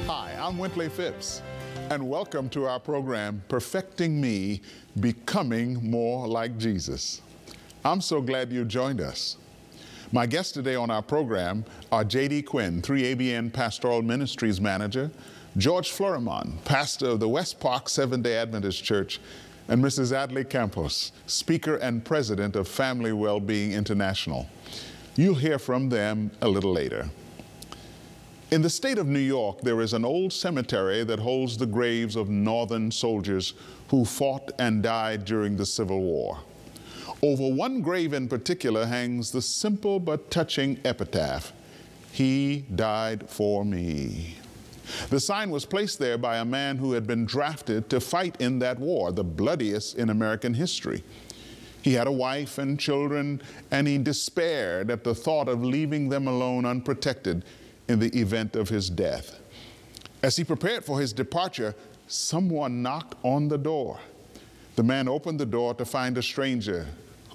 Hi, I'm Wintley Phipps, and welcome to our program, Perfecting Me, Becoming More Like Jesus. I'm so glad you joined us. My guests today on our program are J.D. Quinn, 3ABN Pastoral Ministries Manager, George Florimon, pastor of the West Park Seventh-day Adventist Church, and Mrs. Adley Campos, speaker and president of Family Wellbeing International. You'll hear from them a little later. In the state of New York, there is an old cemetery that holds the graves of Northern soldiers who fought and died during the Civil War. Over one grave in particular hangs the simple but touching epitaph, "He died for me." The sign was placed there by a man who had been drafted to fight in that war, the bloodiest in American history. He had a wife and children, and he despaired at the thought of leaving them alone unprotected in the event of his death. As he prepared for his departure, someone knocked on the door. The man opened the door to find a stranger